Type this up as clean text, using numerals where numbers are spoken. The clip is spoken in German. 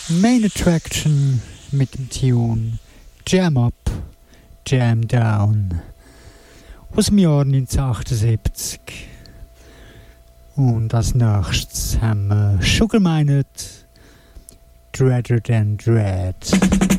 Main Attraction mit dem Tune Jam Up, Jam Down aus dem Jahr 1978. Und als nächstes haben wir Sugar Minott, Dreader Than Dread.